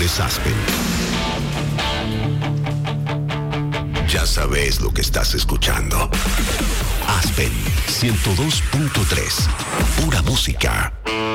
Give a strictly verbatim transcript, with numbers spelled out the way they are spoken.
Producciones Aspen. Ya sabes lo que estás escuchando. Aspen ciento dos punto tres. Pura música.